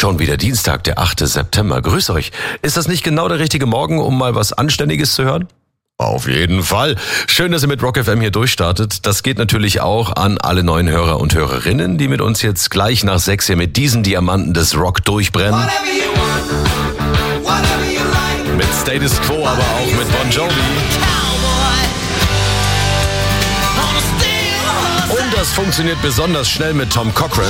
Schon wieder Dienstag, der 8. September. Grüß euch. Ist das nicht genau der richtige Morgen, um mal was Anständiges zu hören? Auf jeden Fall. Schön, dass ihr mit Rock FM hier durchstartet. Das geht natürlich auch an alle neuen Hörer und Hörerinnen, die mit uns jetzt gleich nach 6 hier mit diesen Diamanten des Rock durchbrennen. Mit Status Quo, aber auch mit Bon Jovi. Und das funktioniert besonders schnell mit Tom Cochrane.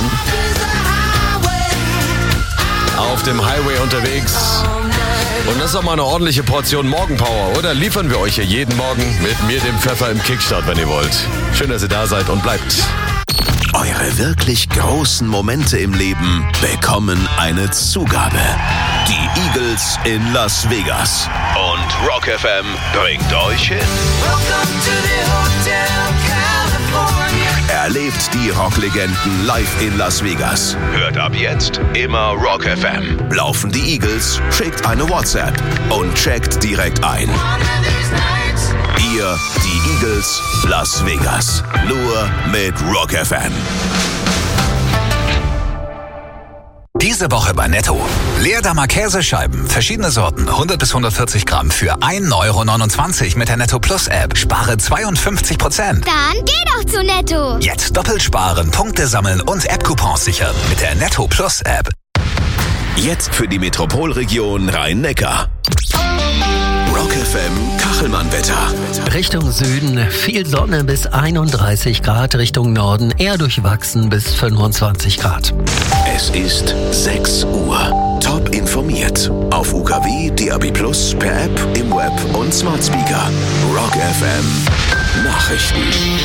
Auf dem Highway unterwegs. Und das ist auch mal eine ordentliche Portion Morgenpower, oder? Liefern wir euch hier jeden Morgen mit mir, dem Pfeffer, im Kickstart, wenn ihr wollt. Schön, dass ihr da seid und bleibt. Eure wirklich großen Momente im Leben bekommen eine Zugabe. Die Eagles in Las Vegas. Und Rock FM bringt euch hin. Welcome to the Hotel California. Erlebt die Rocklegenden live in Las Vegas. Hört ab jetzt immer Rock FM. Laufen die Eagles, schickt eine WhatsApp und checkt direkt ein. Ihr, die Eagles, Las Vegas. Nur mit Rock FM. Diese Woche bei Netto. Leerdammer Käsescheiben, verschiedene Sorten, 100 bis 140 Gramm für 1,29 € mit der Netto Plus App. Spare 52%. Dann geh doch zu Netto. Jetzt doppelt sparen, Punkte sammeln und App-Coupons sichern mit der Netto Plus App. Jetzt für die Metropolregion Rhein-Neckar. Rock FM Kachelmann-Wetter. Richtung Süden viel Sonne bis 31 Grad, Richtung Norden eher durchwachsen bis 25 Grad. Es ist 6 Uhr. Top informiert. Auf UKW, DAB+, per App, im Web und Smart Speaker. Rock FM Nachrichten.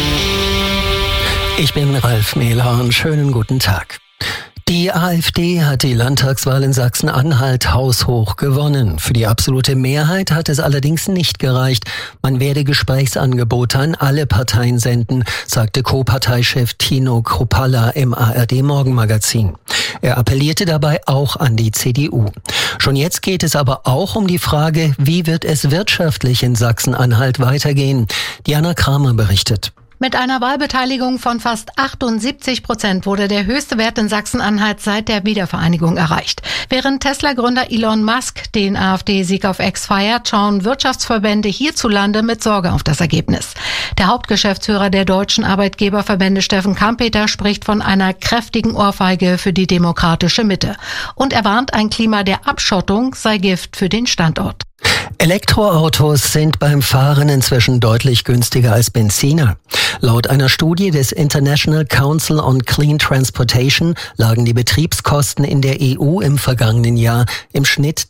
Ich bin Ralf Mehlhorn. Schönen guten Tag. Die AfD hat die Landtagswahl in Sachsen-Anhalt haushoch gewonnen. Für die absolute Mehrheit hat es allerdings nicht gereicht. Man werde Gesprächsangebote an alle Parteien senden, sagte Co-Parteichef Tino Kruppalla im ARD-Morgenmagazin. Er appellierte dabei auch an die CDU. Schon jetzt geht es aber auch um die Frage, wie wird es wirtschaftlich in Sachsen-Anhalt weitergehen? Diana Kramer berichtet. Mit einer Wahlbeteiligung von fast 78% wurde der höchste Wert in Sachsen-Anhalt seit der Wiedervereinigung erreicht. Während Tesla-Gründer Elon Musk den AfD-Sieg auf X feiert, schauen Wirtschaftsverbände hierzulande mit Sorge auf das Ergebnis. Der Hauptgeschäftsführer der deutschen Arbeitgeberverbände Steffen Kampeter spricht von einer kräftigen Ohrfeige für die demokratische Mitte. Und er warnt, ein Klima der Abschottung sei Gift für den Standort. Elektroautos sind beim Fahren inzwischen deutlich günstiger als Benziner. Laut einer Studie des International Council on Clean Transportation lagen die Betriebskosten in der EU im vergangenen Jahr im Schnitt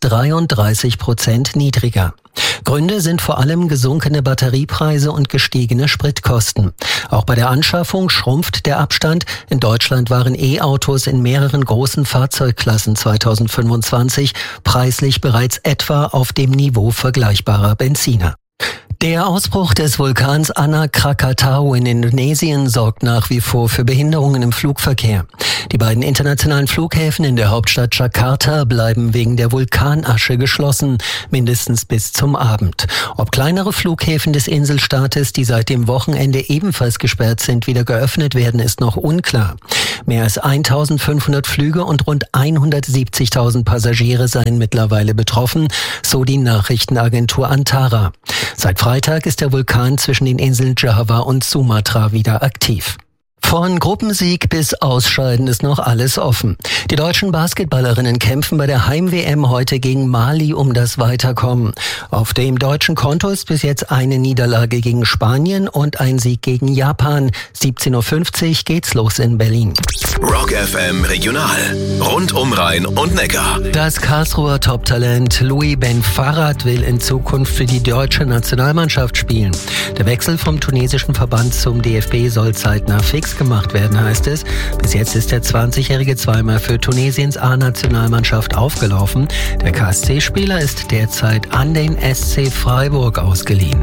33% niedriger. Gründe sind vor allem gesunkene Batteriepreise und gestiegene Spritkosten. Auch bei der Anschaffung schrumpft der Abstand. In Deutschland waren E-Autos in mehreren großen Fahrzeugklassen 2025 preislich bereits etwa auf dem Niveau vergleichbarer Benziner. Der Ausbruch des Vulkans Anak Krakatau in Indonesien sorgt nach wie vor für Behinderungen im Flugverkehr. Die beiden internationalen Flughäfen in der Hauptstadt Jakarta bleiben wegen der Vulkanasche geschlossen, mindestens bis zum Abend. Ob kleinere Flughäfen des Inselstaates, die seit dem Wochenende ebenfalls gesperrt sind, wieder geöffnet werden, ist noch unklar. Mehr als 1.500 Flüge und rund 170.000 Passagiere seien mittlerweile betroffen, so die Nachrichtenagentur Antara. Seit Freitag ist der Vulkan zwischen den Inseln Java und Sumatra wieder aktiv. Von Gruppensieg bis Ausscheiden ist noch alles offen. Die deutschen Basketballerinnen kämpfen bei der Heim-WM heute gegen Mali um das Weiterkommen. Auf dem deutschen Konto ist bis jetzt eine Niederlage gegen Spanien und ein Sieg gegen Japan. 17:50 Uhr geht's los in Berlin. Rock FM Regional. Rund um Rhein und Neckar. Das Karlsruher Top-Talent Louis Ben Farad will in Zukunft für die deutsche Nationalmannschaft spielen. Der Wechsel vom tunesischen Verband zum DFB soll zeitnah fix gemacht werden, heißt es. Bis jetzt ist der 20-Jährige zweimal für Tunesiens A-Nationalmannschaft aufgelaufen. Der KSC-Spieler ist derzeit an den SC Freiburg ausgeliehen.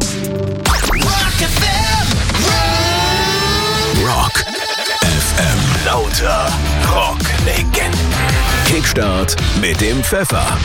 Rock FM. Lauter Rocklegenden. Kickstart mit dem Pfeffer.